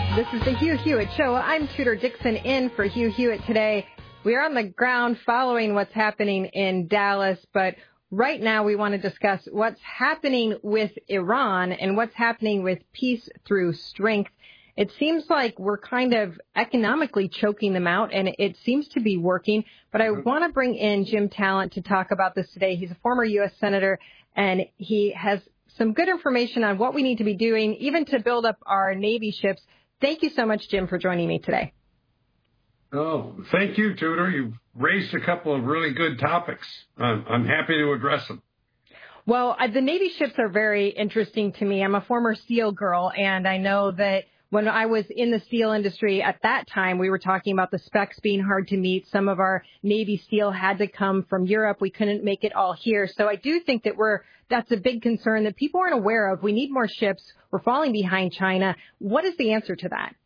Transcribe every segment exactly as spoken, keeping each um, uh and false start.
This is the Hugh Hewitt Show. I'm Tudor Dixon in for Hugh Hewitt today. We are on the ground following what's happening in Dallas, but right now we want to discuss what's happening with Iran and what's happening with peace through strength. It seems like we're kind of economically choking them out, and it seems to be working. But I want to bring in Jim Talent to talk about this today. He's a former U S Senator, and he has some good information on what we need to be doing, even to build up our Navy ships. Thank you so much, Jim, for joining me today. Oh, thank you, Tudor. You've raised a couple of really good topics. I'm, I'm happy to address them. Well, uh, the Navy ships are very interesting to me. I'm a former SEAL girl, and I know that when I was in the SEAL industry at that time, we were talking about the specs being hard to meet. Some of our Navy SEAL had to come from Europe. We couldn't make it all here. So I do think that we're that's a big concern that people aren't aware of. We need more ships. We're falling behind China. What is the answer to that?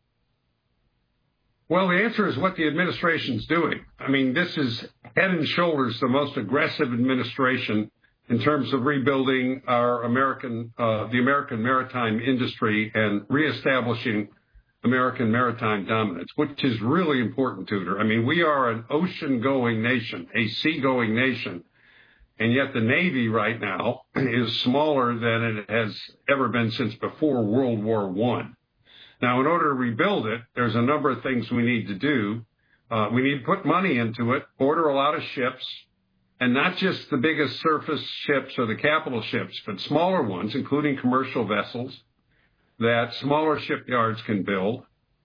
Well, the answer is what the administration's doing. I mean, this is head and shoulders the most aggressive administration in terms of rebuilding our American, uh, the American maritime industry and reestablishing American maritime dominance, which is really important, Tudor. I mean, we are an ocean-going nation, a sea-going nation, and yet the Navy right now is smaller than it has ever been since before World War One. Now, in order to rebuild it, there's a number of things we need to do. Uh, we need to put money into it, order a lot of ships, and not just the biggest surface ships or the capital ships, but smaller ones, including commercial vessels that smaller shipyards can build.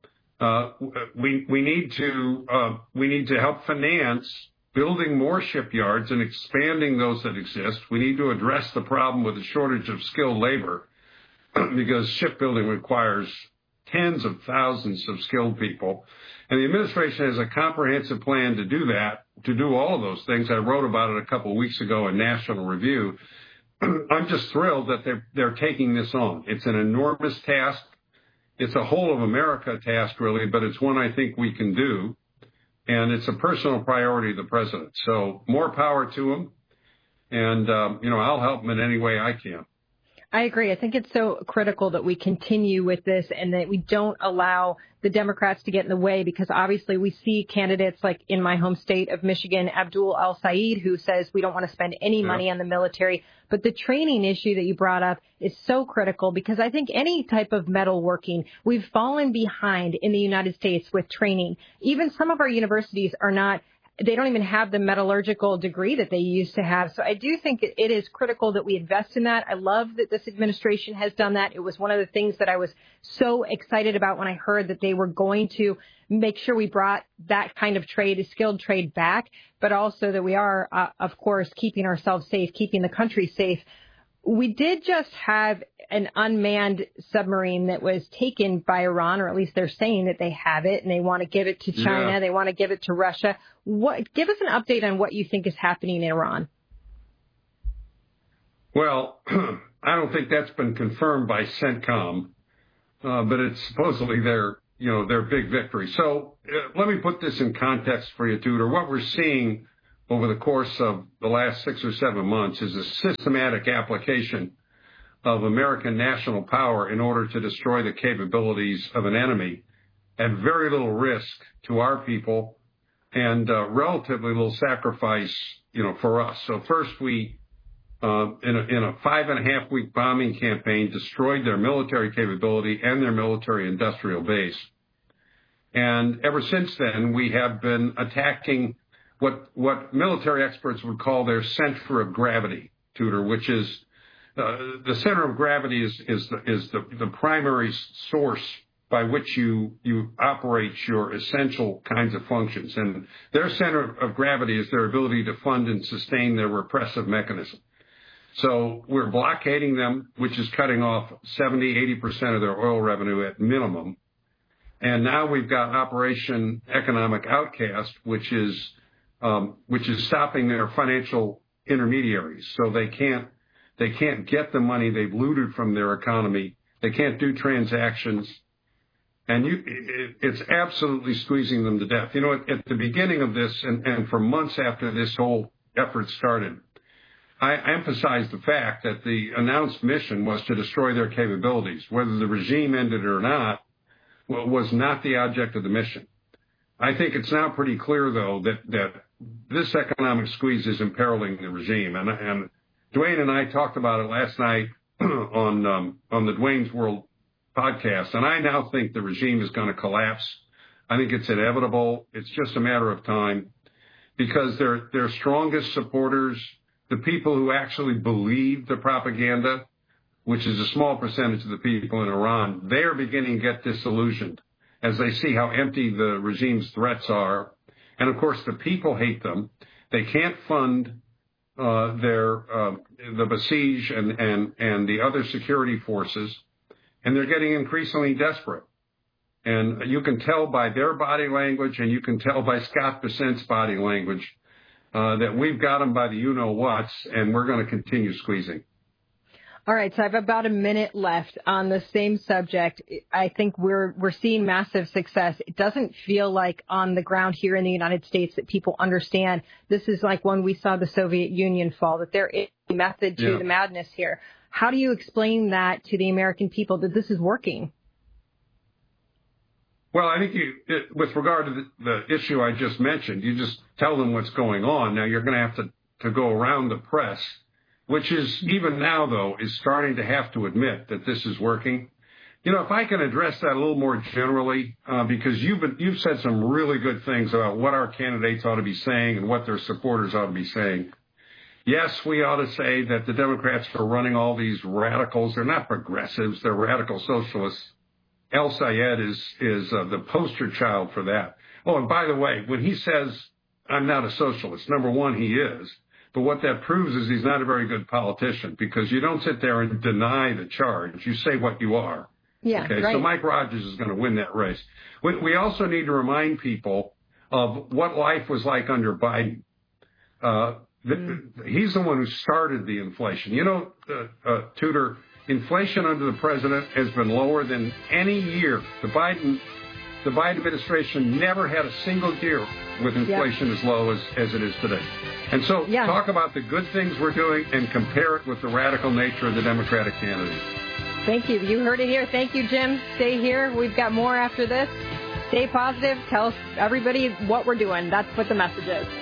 Uh, we we need to uh, we need to help finance building more shipyards and expanding those that exist. We need to address the problem with the shortage of skilled labor because shipbuilding requires tens of thousands of skilled people. And the administration has a comprehensive plan to do that, to do all of those things. I wrote about it a couple of weeks ago in National Review. I'm just thrilled that they're, they're taking this on. It's an enormous task. It's a whole of America task, really, but it's one I think we can do. And it's a personal priority of the president. So more power to him. And, um, you know, I'll help him in any way I can. I agree. I think it's so critical that we continue with this and that we don't allow the Democrats to get in the way, because obviously we see candidates like in my home state of Michigan, Abdul El-Sayed, who says we don't want to spend any money on the military. But the training issue that you brought up is so critical, because I think any type of metalworking, we've fallen behind in the United States with training. Even some of our universities are not They don't even have the metallurgical degree that they used to have. So I do think it is critical that we invest in that. I love that this administration has done that. It was one of the things that I was so excited about when I heard that they were going to make sure we brought that kind of trade, a skilled trade back, but also that we are, uh, of course, keeping ourselves safe, keeping the country safe. We did just have an unmanned submarine that was taken by Iran, or at least they're saying that they have it, and they want to give it to China. Yeah. They want to give it to Russia. What? Give us an update on what you think is happening in Iran. Well, I don't think that's been confirmed by CENTCOM, uh, but it's supposedly their, you know, their big victory. So uh, let me put this in context for you, Tudor. What we're seeing over the course of the last six or seven months is a systematic application of American national power in order to destroy the capabilities of an enemy at very little risk to our people and uh, relatively little sacrifice, you know, for us. So first we, uh, in, a, in a five and a half week bombing campaign, destroyed their military capability and their military industrial base. And ever since then, we have been attacking what what military experts would call their center of gravity, Tudor, which is uh, the center of gravity is is the, is the, the primary source by which you you operate your essential kinds of functions. And their center of gravity is their ability to fund and sustain their repressive mechanism. So we're blockading them, which is cutting off seventy, eighty percent of their oil revenue at minimum. And now we've got Operation Economic Outcast, which is Um, which is stopping their financial intermediaries. So they can't, they can't get the money they've looted from their economy. They can't do transactions. And you, it, it's absolutely squeezing them to death. You know, at, at the beginning of this and, and for months after this whole effort started, I emphasized the fact that the announced mission was to destroy their capabilities. Whether the regime ended it or not, was not the object of the mission. I think it's now pretty clear, though, that, that this economic squeeze is imperiling the regime. And, and Dwayne and I talked about it last night on um, on the Dwayne's World podcast, and I now think the regime is going to collapse. I think it's inevitable. It's just a matter of time because their their strongest supporters, the people who actually believe the propaganda, which is a small percentage of the people in Iran, they are beginning to get disillusioned as they see how empty the regime's threats are. And, of course, the people hate them. They can't fund uh, their uh, the Basij and, and, and the other security forces, and they're getting increasingly desperate. And you can tell by their body language, and you can tell by Scott Bessent's body language, uh, that we've got them by the you-know-whats, and we're going to continue squeezing. All right, so I have about a minute left on the same subject. I think we're we're seeing massive success. It doesn't feel like on the ground here in the United States that people understand this is like when we saw the Soviet Union fall, that there is a method to yeah. the madness here. How do you explain that to the American people, that this is working? Well, I think you, it, with regard to the, the issue I just mentioned, you just tell them what's going on. Now, you're going to have to, to go around the press, which is, even now, though, is starting to have to admit that this is working. You know, if I can address that a little more generally, uh, because you've been, you've said some really good things about what our candidates ought to be saying and what their supporters ought to be saying. Yes, we ought to say that the Democrats are running all these radicals. They're not progressives. They're radical socialists. El-Sayed is, is uh, the poster child for that. Oh, and by the way, when he says, I'm not a socialist, number one, he is. But what that proves is he's not a very good politician, because you don't sit there and deny the charge. You say what you are. Yeah, okay, right. So Mike Rogers is going to win that race. We, we also need to remind people of what life was like under Biden. Uh, the, mm. He's the one who started the inflation. You know, uh, uh, Tudor, inflation under the president has been lower than any year. The Biden the Biden administration never had a single year with inflation yep. as low as, as it is today. And so yeah. talk about the good things we're doing and compare it with the radical nature of the Democratic candidates. Thank you. You heard it here. Thank you, Jim. Stay here. We've got more after this. Stay positive. Tell everybody what we're doing. That's what the message is.